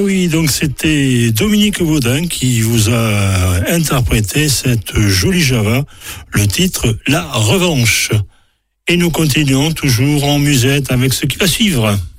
Oui, donc c'était Dominique Baudin qui vous a interprété cette jolie Java, le titre La Revanche. Et nous continuons toujours en musette avec ce qui va suivre.